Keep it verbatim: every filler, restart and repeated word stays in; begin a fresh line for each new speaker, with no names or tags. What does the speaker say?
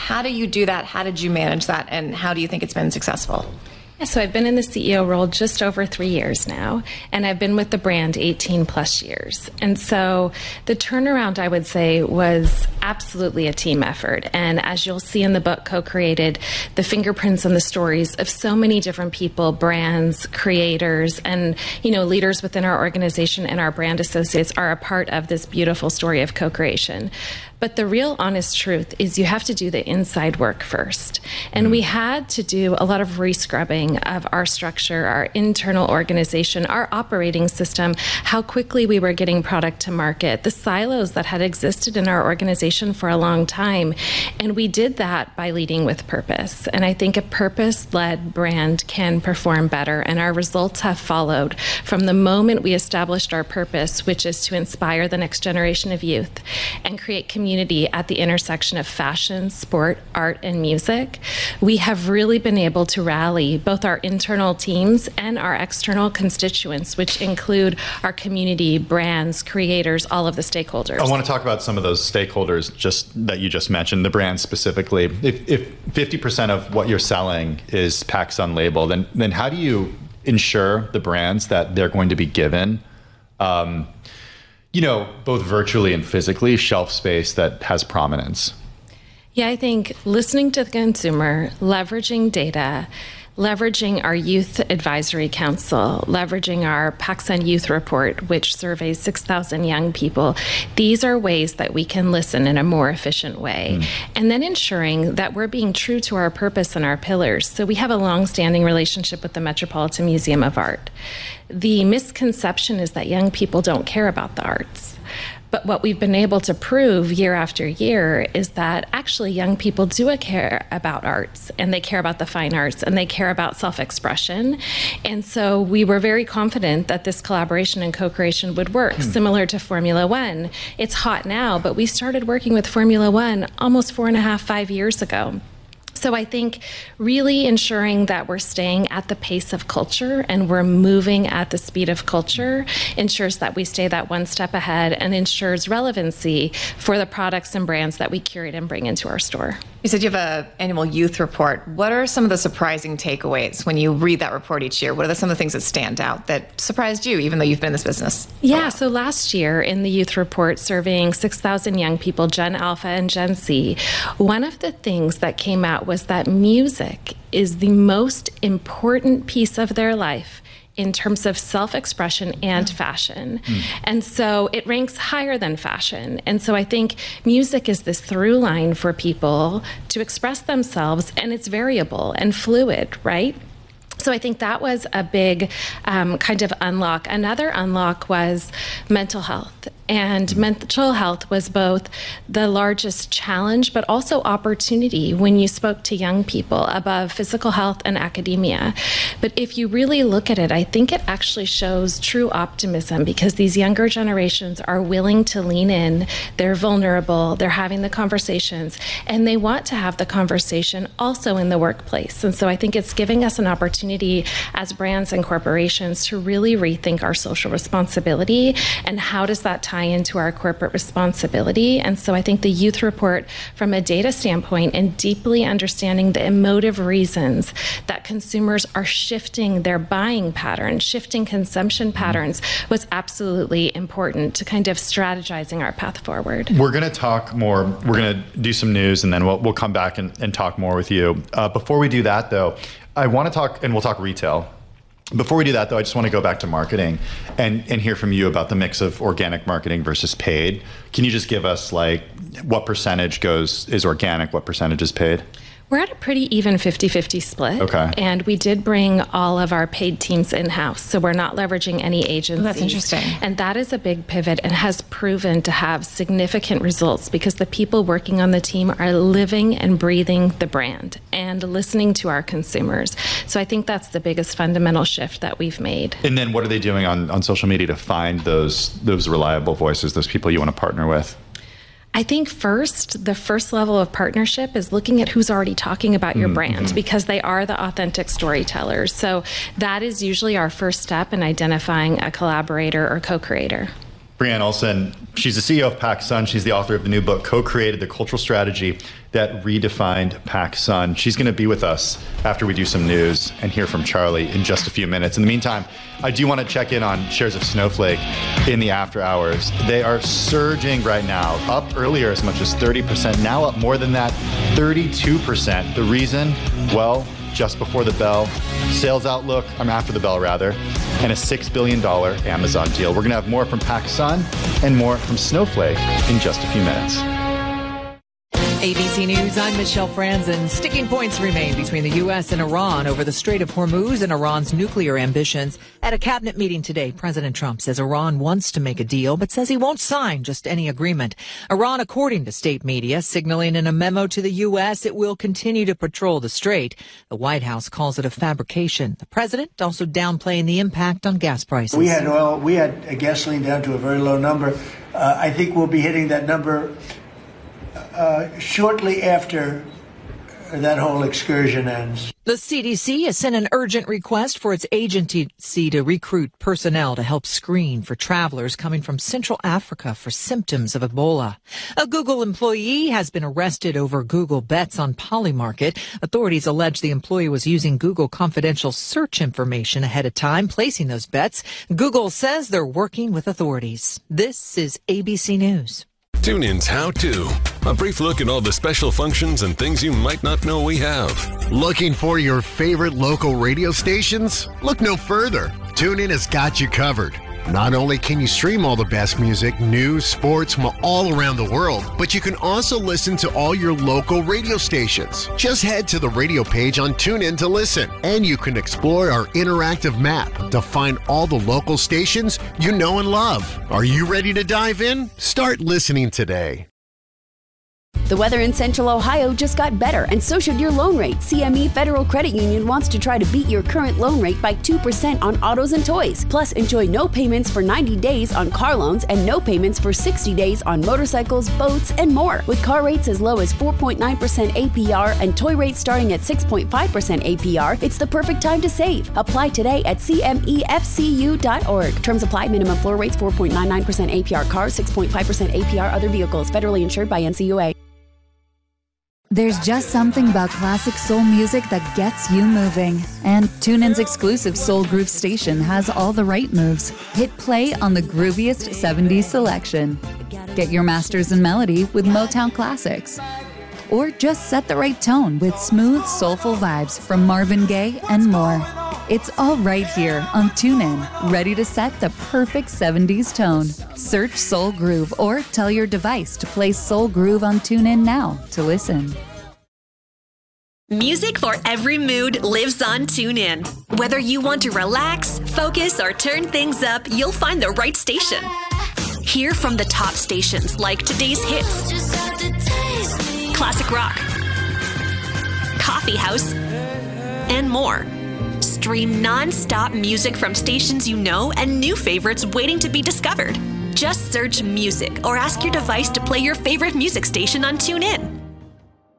How do you do that? How did you manage that? And how do you think it's been successful?
Yeah, so I've been in the C E O role just over three years now, and I've been with the brand eighteen plus years. And so the turnaround, I would say, was absolutely a team effort. And as you'll see in the book, co-created the fingerprints and the stories of so many different people, brands, creators, and, you know, leaders within our organization and our brand associates are a part of this beautiful story of co-creation. But the real honest truth is you have to do the inside work first. And we had to do a lot of rescrubbing of our structure, our internal organization, our operating system, how quickly we were getting product to market, the silos that had existed in our organization for a long time. And we did that by leading with purpose. And I think a purpose-led brand can perform better. And our results have followed from the moment we established our purpose, which is to inspire the next generation of youth and create community community at the intersection of fashion, sport, art, and music. We have really been able to rally both our internal teams and our external constituents, which include our community, brands, creators, all of the stakeholders.
I want to talk about some of those stakeholders just that you just mentioned, the brands specifically. If, if fifty percent of what you're selling is PacSun labeled, then, then how do you ensure the brands that they're going to be given um, you know, both virtually and physically, shelf space that has prominence?
Yeah, I think listening to the consumer, leveraging data, leveraging our Youth Advisory Council, leveraging our PacSun Youth Report, which surveys six thousand young people. These are ways that we can listen in a more efficient way. Mm. And then ensuring that we're being true to our purpose and our pillars. So we have a long-standing relationship with the Metropolitan Museum of Art. The misconception is that young people don't care about the arts. But what we've been able to prove year after year is that actually young people do care about arts, and they care about the fine arts, and they care about self-expression. And so we were very confident that this collaboration and co-creation would work, hmm. similar to Formula One. It's hot now, but we started working with Formula One almost four and a half, five years ago. So I think really ensuring that we're staying at the pace of culture and we're moving at the speed of culture ensures that we stay that one step ahead and ensures relevancy for the products and brands that we curate and bring into our store.
You said you have an annual youth report. What are some of the surprising takeaways when you read that report each year? What are some of the things that stand out that surprised you, even though you've been in this business?
Yeah, so last year in the youth report, surveying six thousand young people, Gen Alpha and Gen Z, one of the things that came out was that music is the most important piece of their life in terms of self-expression and fashion. Mm. And so it ranks higher than fashion. And so I think music is this through line for people to express themselves, and it's variable and fluid, right? So I think that was a big um, kind of unlock. Another unlock was mental health. And mental health was both the largest challenge, but also opportunity when you spoke to young people above physical health and academia. But if you really look at it, I think it actually shows true optimism because these younger generations are willing to lean in, they're vulnerable, they're having the conversations, and they want to have the conversation also in the workplace. And so I think it's giving us an opportunity as brands and corporations to really rethink our social responsibility and how does that tie into our corporate responsibility. And so I think the youth report from a data standpoint and deeply understanding the emotive reasons that consumers are shifting their buying patterns, shifting consumption patterns was absolutely important to kind of strategizing our path forward.
We're going to talk more. We're going to do some news and then we'll, we'll come back and, and talk more with you. Uh, before we do that though, I want to talk, and we'll talk retail. Before we do that, though, I just want to go back to marketing and, and hear from you about the mix of organic marketing versus paid. Can you just give us like what percentage goes is organic, what percentage is paid?
We're at a pretty even fifty fifty split.
Okay.
And we did bring all of our paid teams in-house, so we're not leveraging any agencies.
Oh, that's interesting.
And that is a big pivot and has proven to have significant results because the people working on the team are living and breathing the brand and listening to our consumers. So I think that's the biggest fundamental shift that we've made.
And then what are they doing on, on social media to find those those reliable voices, those people you want to partner with?
I think first, the first level of partnership is looking at who's already talking about your mm-hmm. brand because they are the authentic storytellers. So that is usually our first step in identifying a collaborator or co-creator.
Brianne Olson, she's the C E O of PacSun. She's the author of the new book, Co-Created, the Cultural Strategy That Redefined PacSun. She's going to be with us after we do some news and hear from Charlie in just a few minutes. In the meantime, I do want to check in on shares of Snowflake in the after hours. They are surging right now, up earlier as much as thirty percent, now up more than that, thirty-two percent. The reason? Well, just before the bell, sales outlook, I'm after the bell rather, and a six billion dollars Amazon deal. We're going to have more from PacSun and more from Snowflake in just a few minutes.
A B C News, I'm Michelle Franzen. Sticking points remain between the U S and Iran over the Strait of Hormuz and Iran's nuclear ambitions. At a cabinet meeting today, President Trump says Iran wants to make a deal, but says he won't sign just any agreement. Iran, according to state media, signaling in a memo to the U S it will continue to patrol the strait. The White House calls it a fabrication. The president also downplaying the impact on gas prices.
We had oil, we had gasoline down to a very low number. Uh, I think we'll be hitting that number Uh, shortly after that whole excursion ends.
The C D C has sent an urgent request for its agency to recruit personnel to help screen for travelers coming from Central Africa for symptoms of Ebola. A Google employee has been arrested over Google bets on Polymarket. Authorities allege the employee was using Google confidential search information ahead of time, placing those bets. Google says they're working with authorities. This is A B C News.
TuneIn's How To. A brief look at all the special functions and things you might not know we have.
Looking for your favorite local radio stations? Look no further. TuneIn has got you covered. Not only can you stream all the best music, news, sports from all around the world, but you can also listen to all your local radio stations. Just head to the radio page on TuneIn to listen, and you can explore our interactive map to find all the local stations you know and love. Are you ready to dive in? Start listening today.
The weather in Central Ohio just got better, and so should your loan rate. C M E Federal Credit Union wants to try to beat your current loan rate by two percent on autos and toys. Plus, enjoy no payments for ninety days on car loans and no payments for sixty days on motorcycles, boats, and more. With car rates as low as four point nine percent A P R and toy rates starting at six point five percent A P R, it's the perfect time to save. Apply today at C M E F C U dot org. Terms apply. Minimum floor rates four point nine nine percent A P R cars, six point five percent A P R other vehicles. Federally insured by N C U A.
There's just something about classic soul music that gets you moving. And TuneIn's exclusive Soul Groove station has all the right moves. Hit play on the grooviest seventies selection. Get your masters in melody with Motown classics. Or just set the right tone with smooth, soulful vibes from Marvin Gaye and more. It's all right here on TuneIn, ready to set the perfect seventies tone. Search Soul Groove or tell your device to play Soul Groove on TuneIn now to listen.
Music for every mood lives on TuneIn. Whether you want to relax, focus, or turn things up, you'll find the right station. Hear from the top stations like today's hits, classic rock, coffee house, and more. Stream non-stop music from stations you know and new favorites waiting to be discovered. Just search music or ask your device to play your favorite music station on TuneIn.